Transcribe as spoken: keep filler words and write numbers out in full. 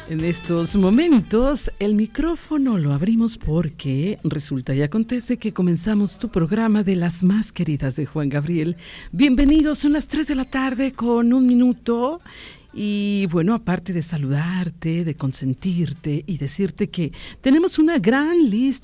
En estos momentos el micrófono lo abrimos porque resulta y acontece que comenzamos tu programa de las más queridas de Juan Gabriel. Bienvenidos, son las tres de la tarde con un minuto. Y bueno, aparte de saludarte, de consentirte y decirte que tenemos una gran lista